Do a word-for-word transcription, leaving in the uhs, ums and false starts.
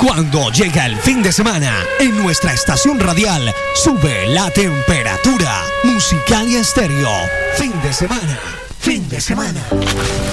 Cuando llega el fin de semana, en nuestra estación radial sube la temperatura. Musicalia Estéreo. Fin de semana. Fin de semana.